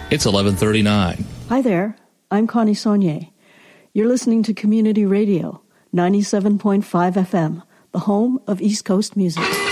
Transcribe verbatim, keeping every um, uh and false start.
It's eleven thirty-nine. Hi there, I'm Connie Saunier. You're listening to Community Radio, ninety-seven point five F M, the home of East Coast music.